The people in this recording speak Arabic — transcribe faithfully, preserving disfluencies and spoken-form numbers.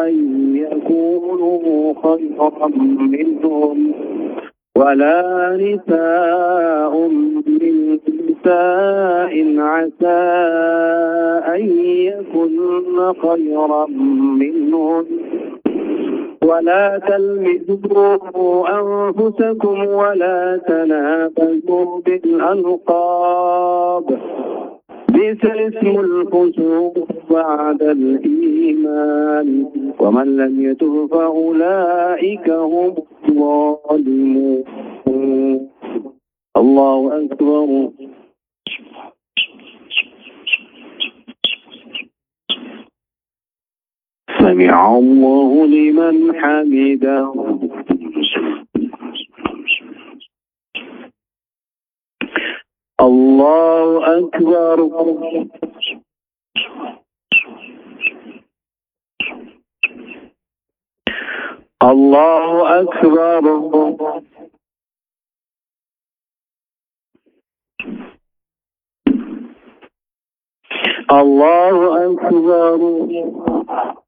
أن يكونوا خيرا منهم ولا نساء من نساء عسى أن يكن خيرا منهن ولا تلمزوا أنفسكم ولا تنابزوا بالألقاب بئس الاسم الفسوق بعد الإيمان ومن لم يتب فأولئك هم الظالمون. الله أكبر. سمع الله لمن حمده. الله أكبر. الله أكبر. الله أكبر.